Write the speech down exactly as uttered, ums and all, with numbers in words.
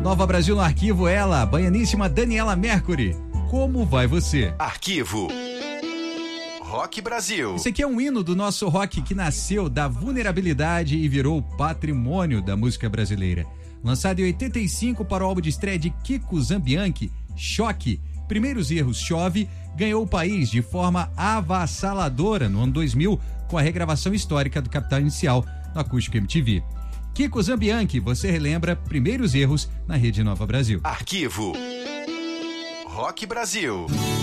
Nova Brasil no arquivo, ela, baianíssima Daniela Mercury. Como vai você? Arquivo Rock Brasil. Esse aqui é um hino do nosso rock que nasceu da vulnerabilidade e virou patrimônio da música brasileira. Lançado em oitenta e cinco para o álbum de estreia de Kiko Zambianchi, Choque, Primeiros Erros Chove, ganhou o país de forma avassaladora no ano dois mil com a regravação histórica do Capital Inicial no Acústico M T V. Kiko Zambianchi, você relembra Primeiros Erros na Rede Nova Brasil. Arquivo Rock Brasil.